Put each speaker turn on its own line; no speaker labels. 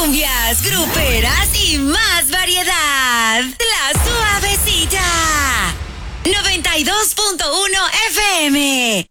cumbias, gruperas y más variedad. La Suavecita. 92.1 FM.